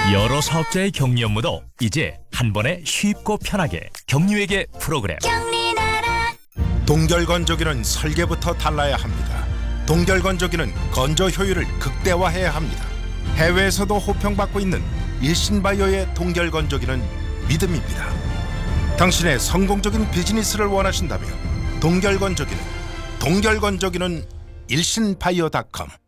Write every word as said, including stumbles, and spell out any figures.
여러 사업자의 격리 업무도 이제 한 번에 쉽고 편하게 격리회계 프로그램. 동결건조기는 설계부터 달라야 합니다. 동결건조기는 건조 효율을 극대화해야 합니다. 해외에서도 호평받고 있는 일신바이오의 동결건조기는 믿음입니다. 당신의 성공적인 비즈니스를 원하신다면 동결건조기는 동결건조기는 일신바이오닷컴